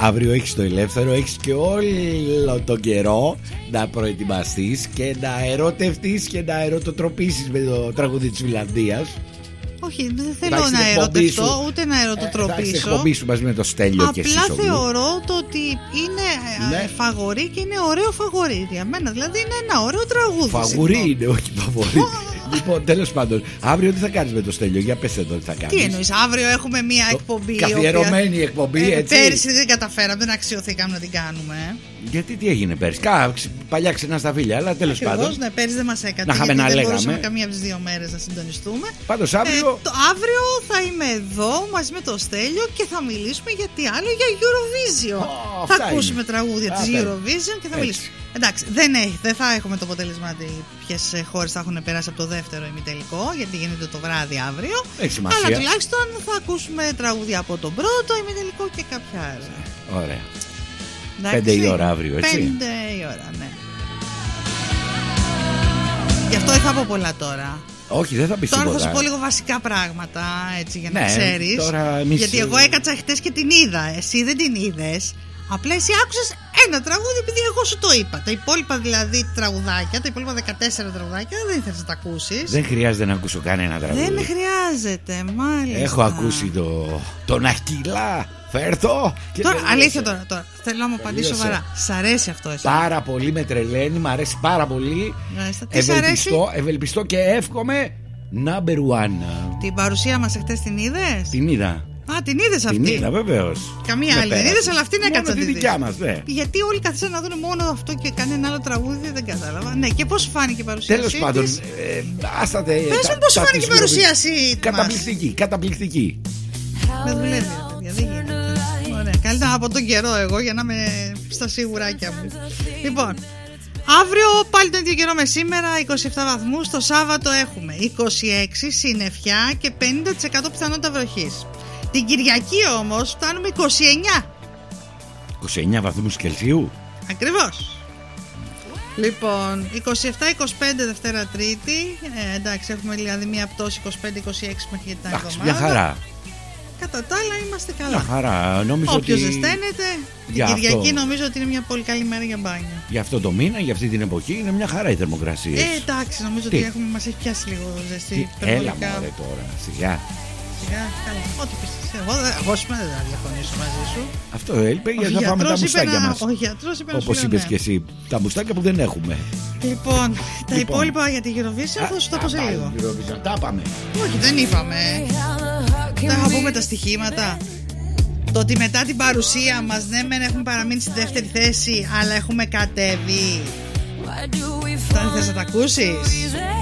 Αύριο έχεις το ελεύθερο, έχεις και όλο τον καιρό να προετοιμαστείς και να ερωτευτείς και να ερωτοτροπήσεις με το τραγούδι της Φιλανδίας. Όχι, δεν θέλω να ερωτευτώ, ούτε να ερωτοτροπήσω. Θα εκπομπή σου μαζί με το Στέλιο και εσύ. Απλά θεωρώ το ότι είναι φαγορί και είναι ωραίο φαγορί. Για μένα δηλαδή είναι ένα ωραίο τραγούδι. Φαγορί είναι, όχι φαγορί. Λοιπόν, τέλος πάντων, αύριο τι θα κάνεις με το Στέλιο? Για πες εδώ τι θα κάνεις. Τι εννοείς, αύριο έχουμε μια εκπομπή. Καθιερωμένη εκπομπή, έτσι. Πέρυσι δεν καταφέραμε, δεν αξιωθήκαμε να την κάνουμε. Γιατί τι έγινε πέρυσι? Παλιά ξενά στα φίλια, αλλά τέλος πάντων. Ναι, πέρυσι δεν μας έκανε. Να είχαμε να λέγαμε. Δεν μπορούσαμε καμία από τις 2 μέρες να συντονιστούμε. Πάντως αύριο. Αύριο θα είμαι εδώ μαζί με το Στέλιο και θα μιλήσουμε για τι άλλο, για Eurovision. Θα ακούσουμε τραγούδια της Eurovision και θα μιλήσουμε. Εντάξει, δεν θα έχουμε το αποτέλεσμα ποιες χώρες θα έχουν περάσει από το δεύτερο ημιτελικό, γιατί γίνεται το βράδυ αύριο. Αλλά τουλάχιστον θα ακούσουμε τραγούδια από τον πρώτο ημιτελικό και κάποια άλλα. Ωραία. 5 η ώρα αύριο, έτσι. 5 η ώρα, ναι. Γι' αυτό δεν θα πω πολλά τώρα. Όχι, δεν θα πεις τώρα τίποτα. Θα σου πω λίγο βασικά πράγματα, έτσι, για να ξέρεις. Εμείς... Γιατί εγώ έκατσα χτες και την είδα. Εσύ δεν την είδες. Απλά εσύ άκουσες ένα τραγούδι επειδή εγώ σου το είπα. Τα υπόλοιπα δηλαδή τραγουδάκια, τα υπόλοιπα 14 τραγουδάκια δεν ήθελες να τα ακούσεις. Δεν χρειάζεται να ακούσω κανένα τραγούδι. Δεν χρειάζεται, μάλιστα. Έχω ακούσει τον Αχκίλα. Φέρθω. Τώρα, αλήθεια τώρα. Θέλω να μου απαντήσω σοβαρά. Σ' αρέσει αυτό εσύ? Πάρα πολύ, με τρελαίνει, μ' αρέσει πάρα πολύ. Ευελπιστώ και εύχομαι number one. Την παρουσία μας εχθές την είδες? Την είδα. Α, την είδες αυτή? Την είδα, βεβαίως. Καμία άλλη δεν είδες, αλλά αυτή είναι μόνο τη δικιά μας, ναι. Γιατί όλοι καθίσαν να δουν μόνο αυτό και κανένα άλλο τραγούδι, δεν κατάλαβα. Ναι, και πώς φάνηκε η παρουσίαση? Τέλος πάντων, άστατε. Πες μου πώς φάνηκε η παρουσίαση? Καταπληκτική. Δεν δουλεύει, δεν γίνεται. Ωραία, καλύτερα από τον καιρό εγώ για να είμαι στα σίγουράκια μου. Λοιπόν, αύριο πάλι το ίδιο καιρό με σήμερα, 27 βαθμούς. Το Σάββατο έχουμε 26, συννεφιά και 50% πιθανότητα βροχής. Την Κυριακή όμως φτάνουμε 29. 29 βαθμούς Κελσίου. Ακριβώς. Λοιπόν, 27-25 Δευτέρα Τρίτη. Εντάξει, έχουμε δηλαδή μία πτώση 25-26 μέχρι την εβδομάδα. Μια χαρά. Κατά τα άλλα είμαστε καλά. Μια χαρά. Όποιος ζεσταίνεται, την Κυριακή νομίζω ότι είναι μια πολύ καλή μέρα για μπάνιο. Για αυτό το μήνα, για αυτή την εποχή είναι μια χαρά οι θερμοκρασίες. Εντάξει, νομίζω ότι μας έχει πιάσει λίγο ζεστή. Έλα μωρέ τώρα, σιγά. Καλά, ό,τι πιστεύω. Εγώ σήμερα δεν θα διαφωνήσω μαζί σου. Αυτό έλειπε γιατί θα πάμε τα μουστάκια μας. Ο γιατρός είπε, όπως είπες και εσύ, τα μουστάκια που δεν έχουμε. Λοιπόν, τα υπόλοιπα για τη Eurovision θα σου τα πω σε λίγο. Τα πάμε. Όχι, δεν είπαμε. Δεν θα πούμε τα στοιχήματα. Το ότι μετά την παρουσία μας, ναι, μεν έχουμε παραμείνει στη δεύτερη θέση, αλλά έχουμε κατέβει. Θα θες να τα ακούσεις?